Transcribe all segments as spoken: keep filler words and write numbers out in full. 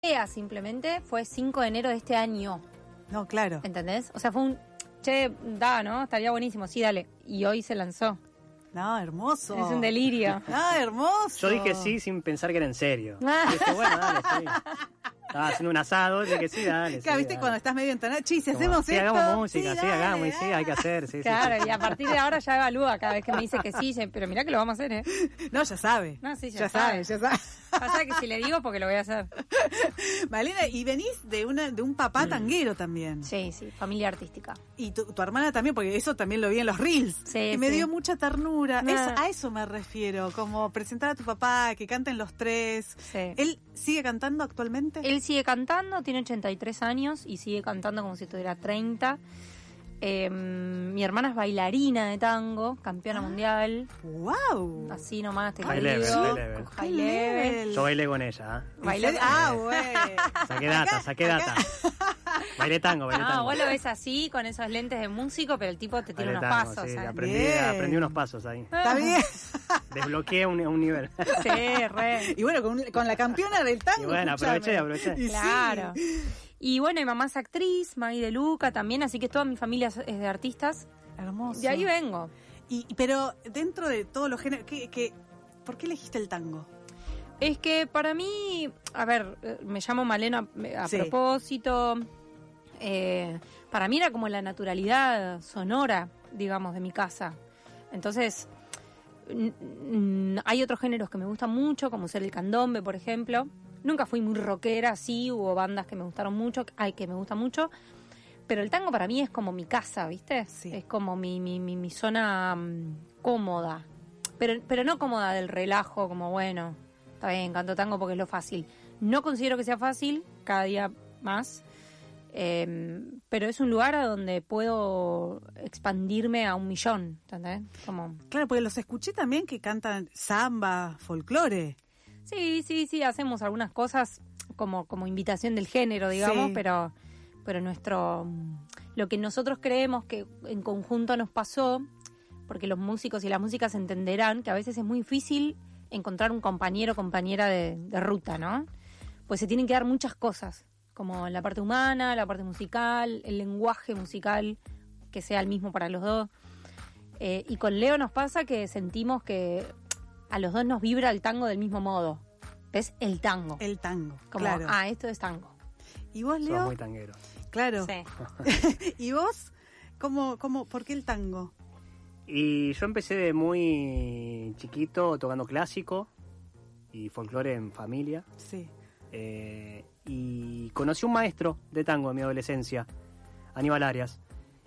simplemente fue cinco de enero de este año. No, claro. ¿Entendés? O sea, fue un, che, da, ¿no? Estaría buenísimo, sí, dale. Y hoy se lanzó. No, hermoso. Es un delirio. Ah, hermoso. Yo dije sí sin pensar que era en serio. Ah. Y dije, bueno, dale, sí. Estaba haciendo un asado, dije que sí, dale. Claro, sí, viste dale. cuando estás medio entonado, chi, si Como, hacemos sí, esto. hagamos música, sí, dale, hagamos, y sí, dale. hay que hacer, sí, sí, Claro, sí. y a partir de ahora ya evalúa cada vez que me dice que sí. dice, pero mirá que lo vamos a hacer, ¿eh? No, ya sabe. No, sí, ya, ya sabe, ya sabe. Pasa que si le digo porque lo voy a hacer. Malena, y venís de una de un papá tanguero también. Sí, sí, familia artística. Y tu, tu hermana también, porque eso también lo vi en los reels. Sí, y me sí. dio mucha ternura. Nah. Eso- a eso me refiero, como presentar a tu papá, que canten los tres. Sí. ¿Él sigue cantando actualmente? Él sigue cantando, tiene ochenta y tres años y sigue cantando como si tuviera treinta. Eh, mi hermana es bailarina de tango, campeona Ah. mundial. ¡Wow! Así nomás te lo High level, digo. high level. High level. Yo bailé con ella, ¿eh? Bailé- Ah, güey. Saqué data, saqué data. Bailé tango, bailé No, tango. vos lo ves así, con esos lentes de músico, pero el tipo te tira Bailé unos tango, pasos. sí, ¿sabes? aprendí, Bien. aprendí unos pasos ahí. Está bien. Desbloqueé un, un nivel. Sí, re. Y bueno, con, con la campeona del tango. Y bueno, escúchame. aproveché, aproveché. Y sí. Claro. Y bueno, mi mamá es actriz, Maggie de Luca también, así que toda mi familia es es de artistas. Hermoso. De ahí vengo. Y, pero dentro de todos los géneros, ¿qué, qué, ¿por qué elegiste el tango? Es que para mí, a ver, eh, me llamo Malena eh, a Sí. propósito. Eh, para mí era como la naturalidad sonora, digamos, de mi casa. Entonces, n- n- hay otros géneros que me gustan mucho, como ser el candombe, por ejemplo. Nunca fui muy rockera, sí, hubo bandas que me gustaron mucho, hay que me gustan mucho. Pero el tango para mí es como mi casa, ¿viste? Sí. Es como mi, mi, mi, mi zona mm, cómoda. Pero, pero no cómoda del relajo, como bueno, está bien, canto tango porque es lo fácil. No considero que sea fácil, cada día más. Eh, pero es un lugar a donde puedo expandirme a un millón, ¿entendés? Como... Claro, porque los escuché también que cantan samba, folclore. Sí, sí, sí, hacemos algunas cosas como, como invitación del género, digamos, Sí. pero, pero nuestro lo que nosotros creemos que en conjunto nos pasó, porque los músicos y las músicas entenderán que a veces es muy difícil encontrar un compañero o compañera de, de ruta, ¿no? Pues se tienen que dar muchas cosas, como la parte humana, la parte musical, el lenguaje musical, que sea el mismo para los dos. Eh, y con Leo nos pasa que sentimos que a los dos nos vibra el tango del mismo modo. ¿Ves? El tango. El tango, Como, claro. ah, esto es tango. ¿Y vos, Sos Leo? muy tanguero. Claro. Sí. ¿Y vos? ¿Cómo, cómo, ¿Por qué el tango? Y yo empecé de muy chiquito tocando clásico y folclore en familia. Sí. Eh, y conocí un maestro de tango en mi adolescencia, Aníbal Arias.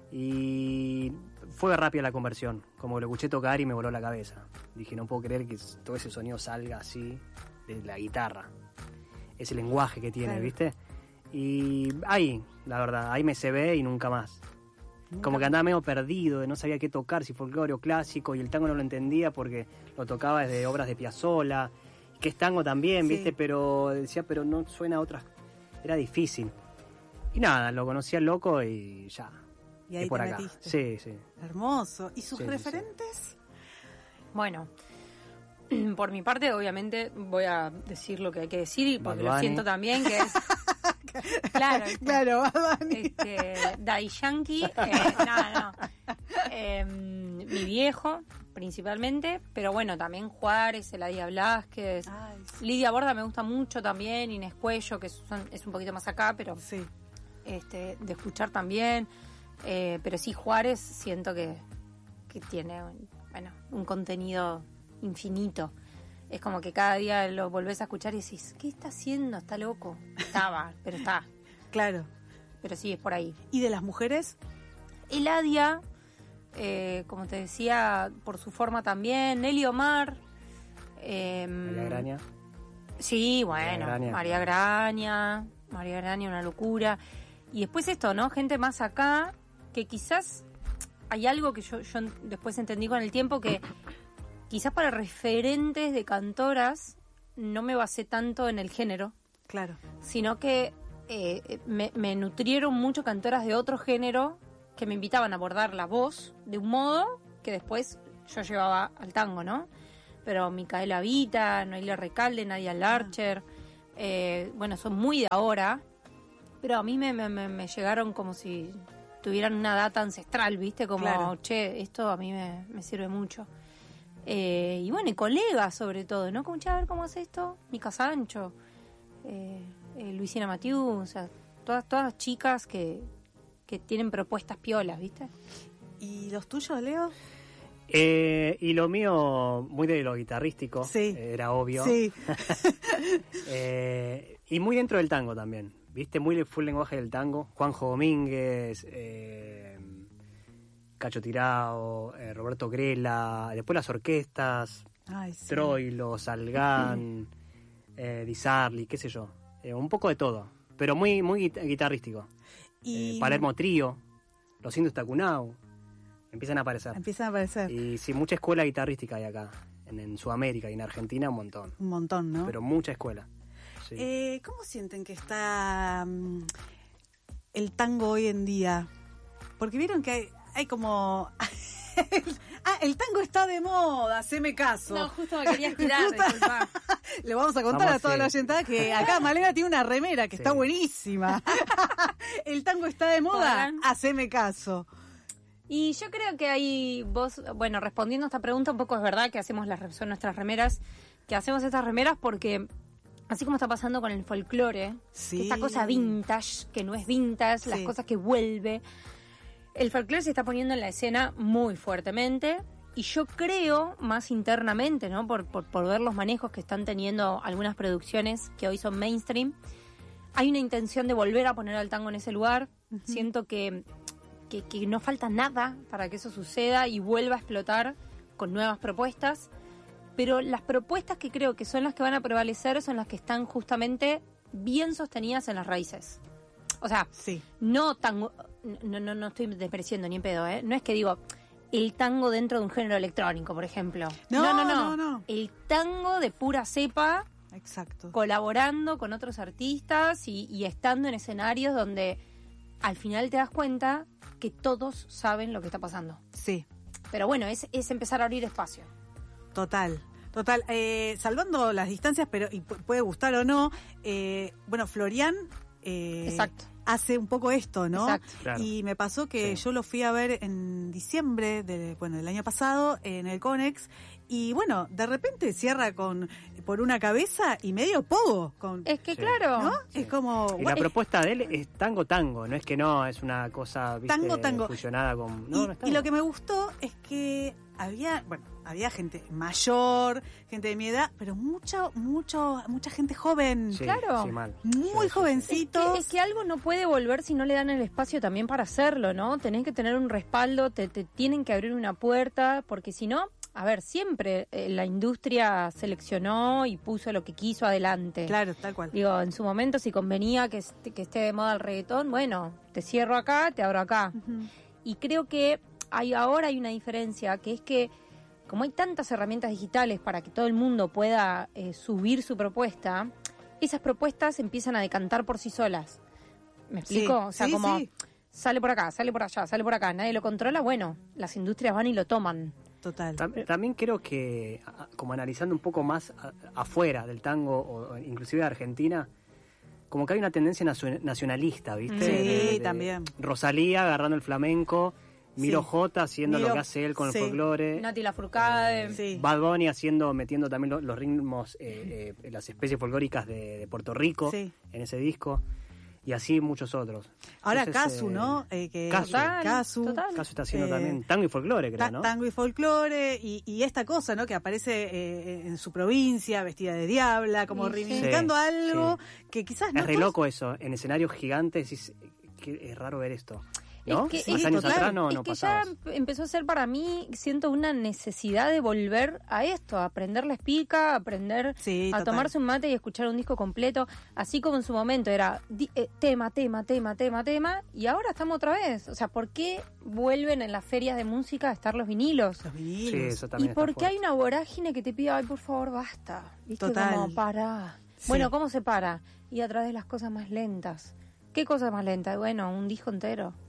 Y fue rápida la conversión, como lo escuché tocar y me voló la cabeza. Dije, no puedo creer que todo ese sonido salga así de la guitarra. Ese lenguaje que tiene, Claro. ¿viste? Y ahí, la verdad, ahí me cebé y nunca más. Como que andaba medio perdido, no sabía qué tocar, si folclore o clásico, y el tango no lo entendía porque lo tocaba desde obras de Piazzolla, que es tango también, Sí. ¿viste? Pero decía, pero no suena a otras... Era difícil. Y nada, lo conocí al loco y ya. Y ahí es por te acá. metiste. Sí, sí. Hermoso. ¿Y sus Sí, sí, referentes? Bueno, por mi parte, obviamente, voy a decir lo que hay que decir y porque Bad lo Bunny. siento también, que es... Claro, ¿viste? Claro, Bad Bunny. Este, Daddy Yankee, eh, no, no. Eh, mi viejo, principalmente, pero bueno, también Juárez, Eladia Blasquez, Ay, sí. Lidia Borda me gusta mucho también, Inés Cuello, que son, es un poquito más acá, pero Sí. este, de escuchar también. Eh, pero sí, Juárez siento que, que tiene bueno, un contenido infinito. Es como que cada día lo volvés a escuchar y decís, ¿qué está haciendo? Está loco. Estaba, pero está. Claro. Pero sí, es por ahí. ¿Y de las mujeres? Eladia, eh, como te decía, por su forma también. Nelly Omar. Eh, María Graña. Sí, bueno, María Graña. María Graña, María Graña, una locura. Y después esto, ¿no? Gente más acá, que quizás hay algo que yo, yo después entendí con el tiempo, que quizás para referentes de cantoras no me basé tanto en el género, Claro. sino que eh, me, me nutrieron mucho cantoras de otro género que me invitaban a abordar la voz de un modo que después yo llevaba al tango, ¿no? Pero Micaela Vita, Noelia Recalde, Nadia Larcher, eh, bueno, son muy de ahora, pero a mí me, me, me, me llegaron como si tuvieran una data ancestral, ¿viste? Como, Claro. che, esto a mí me, me sirve mucho. Eh, y bueno, y colegas sobre todo, ¿no? Como, che, a ver cómo hace esto, Mica Sancho, eh, eh, Luisina Matiu, o sea, todas, todas chicas que, que tienen propuestas piolas, ¿viste? ¿Y los tuyos, Leo? Eh, y lo mío, muy de lo guitarrístico, Sí. eh, era obvio. Sí. Eh, y muy dentro del tango también, ¿viste? Muy full lenguaje del tango. Juanjo Domínguez, eh, Cacho Tirao, eh, Roberto Grela, después las orquestas, Ay, sí. Troilo, Salgán, eh, Di Sarli, qué sé yo. Eh, un poco de todo, pero muy muy guit- guitarrístico. Y Eh, Palermo Trío, Los Indios Tacunau, empiezan a aparecer. empiezan a aparecer Y sí, mucha escuela guitarrística hay acá, en, en Sudamérica y en Argentina un montón, un montón, ¿no? pero mucha escuela. Sí. Eh, ¿Cómo sienten que está mm, el tango hoy en día? Porque vieron que hay, hay como... ah, el tango está de moda, haceme caso. justo me querías tirar, Justo- disculpa. Le vamos a contar Vamos, a toda sí. la oyentada que acá Malena tiene una remera que Sí. está buenísima. El tango está de moda, ¿Podrán? haceme caso. Y yo creo que hay vos, bueno, respondiendo a esta pregunta, un poco es verdad que hacemos las son nuestras remeras, que hacemos estas remeras porque así como está pasando con el folclore, Sí. que esta cosa vintage, que no es vintage, Sí. las cosas que vuelve, el folclore se está poniendo en la escena muy fuertemente. Y yo creo, más internamente, ¿no? Por, por, por ver los manejos que están teniendo algunas producciones que hoy son mainstream, hay una intención de volver a poner al tango en ese lugar. Ujú. Siento que, que, que no falta nada para que eso suceda y vuelva a explotar con nuevas propuestas. Pero las propuestas que creo que son las que van a prevalecer son las que están justamente bien sostenidas en las raíces. O sea, Sí. no tango, no, no, no estoy despreciando ni en pedo, ¿eh? No es que digo el tango dentro de un género electrónico, por ejemplo. No, no, no, no. El tango de pura cepa, Exacto. colaborando con otros artistas y, y estando en escenarios donde al final te das cuenta que todos saben lo que está pasando. Sí, Pero bueno, es, es empezar a abrir espacio. total. Total, eh, salvando las distancias, pero y pu- puede gustar o no, eh, bueno, Florian eh, Exacto. hace un poco esto, ¿no? Exacto. Claro. Y me pasó que Sí. yo lo fui a ver en diciembre de, bueno, del año pasado en el Conex y bueno, de repente cierra con por una cabeza y medio pogo, con, Es que Sí. claro. ¿no? Sí. Es como Y la bueno, propuesta de él es tango tango, no es que no, es una cosa, ¿viste? Tango, tango. fusionada con... y, No, no es y tango. lo que me gustó es que había, bueno, había gente mayor, gente de mi edad, pero mucha, mucho, mucha gente joven, Sí, Claro. sí, mal. muy Sí, sí, sí. Es jovencitos. que, es que algo no puede volver si no le dan el espacio también para hacerlo, ¿no? Tenés que tener un respaldo, te, te tienen que abrir una puerta, porque si no, a ver, siempre eh, la industria seleccionó y puso lo que quiso adelante. Claro, tal cual. Digo, en su momento si convenía que, est- que esté de moda el reggaetón, bueno, te cierro acá, te abro acá. Ujú. Y creo que hay ahora hay una diferencia, que es que como hay tantas herramientas digitales para que todo el mundo pueda eh, subir su propuesta, esas propuestas empiezan a decantar por sí solas. ¿Me explico? Sí, O sea, sí, como sí. sale por acá, sale por allá, sale por acá, nadie lo controla, bueno, las industrias van y lo toman. Total. Tam- También creo que, a- como analizando un poco más a- afuera del tango, o o inclusive de Argentina, como que hay una tendencia nacio- nacionalista, ¿viste? Sí, De- de- también. Rosalía agarrando el flamenco, Milo Sí. J haciendo Milo- lo que hace él con sí. el folclore. Nati Lafourcade. Sí. Bad Bunny haciendo, metiendo también lo- los ritmos, eh, eh, las especies folclóricas de, de Puerto Rico Sí. en ese disco, y así muchos otros. Ahora Entonces, Casu, eh, ¿no? Eh, que, Casu. Total, Casu, total. Caso está haciendo Eh, también tango y folclore, creo, ta- ¿no? tango y folclore y, y esta cosa, ¿no? Que aparece eh, en su provincia, vestida de diabla, como Sí, sí. reivindicando Sí, algo que quizás no Es re todos- loco eso, en escenarios gigantes, es, que es raro ver esto. ¿No? Es que- Más sí, años total. atrás no, es no que pasaba. ya empe- empezó a ser para mí, siento una necesidad de volver a esto, a aprender la espica, a aprender Sí, a total. tomarse un mate y escuchar un disco completo, así como en su momento era di- eh, tema, tema, tema, tema, tema, y ahora estamos otra vez. O sea, ¿por qué vuelven en las ferias de música a estar los vinilos? Los Sí, vinilos. eso Y también está porque hay fuerte. una vorágine que te pide, ay, por favor, basta. ¿Viste? Total. Como, para. Sí. Bueno, ¿cómo se para? Y a través de las cosas más lentas. ¿Qué cosas más lentas? Bueno, un disco entero.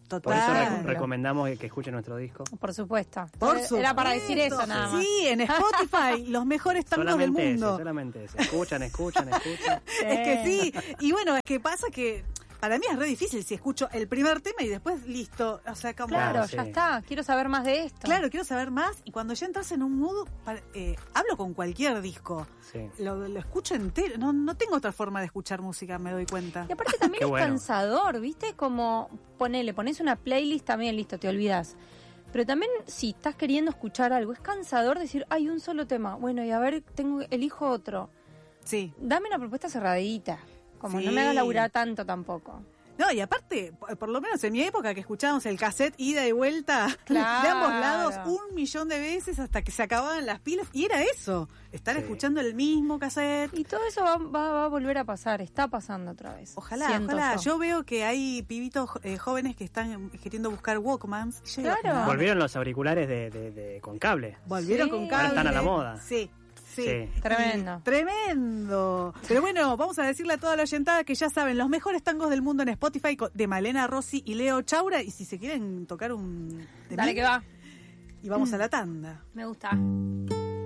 Total. Por eso rec- recomendamos que escuchen nuestro disco. Por supuesto. Por Era supuesto. para decir eso nada más. Sí, en Spotify, los mejores tangos del Solamente mundo. ese, solamente ese. Escuchan, escuchan, escuchan. Es que sí. Y bueno, es que pasa que para mí es re difícil si escucho el primer tema y después listo. O sea, como... Claro, Claro, ya sí. está. Quiero saber más de esto. Claro, quiero saber más. Y cuando ya entras en un mood, para- eh, hablo con cualquier disco. Sí. Lo, lo escucho entero. No, no tengo otra forma de escuchar música, me doy cuenta. Y aparte también Qué es bueno. cansador, ¿viste? Como ponele, pones una playlist también, listo, te olvidas. Pero también si estás queriendo escuchar algo, es cansador decir, hay un solo tema. Bueno, y a ver, tengo elijo otro. Sí. Dame una propuesta cerradita. Como Sí. no me hagas laburar tanto tampoco. No, y aparte, por por lo menos en mi época que escuchábamos el cassette ida y vuelta Claro. de ambos lados un millón de veces hasta que se acababan las pilas. Y era eso, estar Sí. escuchando el mismo cassette. Y todo eso va, va- va a volver a pasar, está pasando otra vez. Ojalá, Siento ojalá. yo. Yo veo que hay pibitos eh, jóvenes que están queriendo buscar Walkmans. Yo digo, Claro. no, Volvieron los auriculares de, de- de- con cable. Volvieron Sí. con Ahora cable. están a la moda. Sí. Sí. Sí. Tremendo. Y- tremendo. Pero bueno, vamos a decirle a toda la oyentada que ya saben, los mejores tangos del mundo en Spotify con- de Malena Rossi y Leo Chaura. Y si se quieren tocar un... Dale que va. Y vamos a la tanda. Me gusta.